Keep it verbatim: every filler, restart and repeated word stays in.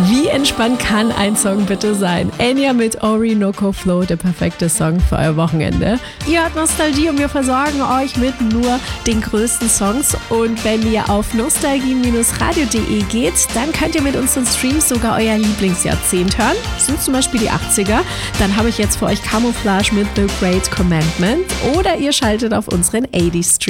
Wie entspannt kann ein Song bitte sein? Enya mit Orinoco Flow, der perfekte Song für euer Wochenende. Ihr hört Nostalgie und wir versorgen euch mit nur den größten Songs. Und wenn ihr auf nostalgie radio punkt de geht, dann könnt ihr mit unseren Streams sogar euer Lieblingsjahrzehnt hören. Das sind zum Beispiel die achtziger. Dann habe ich jetzt für euch Camouflage mit The Great Commandment. Oder ihr schaltet auf unseren achtziger Stream.